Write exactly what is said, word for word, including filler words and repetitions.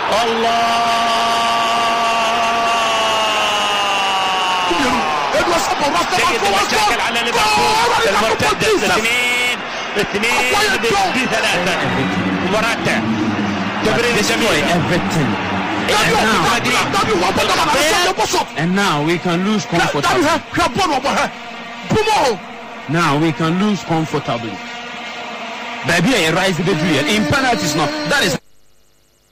الله تجد مشاكل على ليفربول. المرتدة اثنين اثنين بثلاثة. مراتا تبرير جميل. And now we can lose comfortably. Now we can lose comfortably. Baby, I rise the in penalties now. That is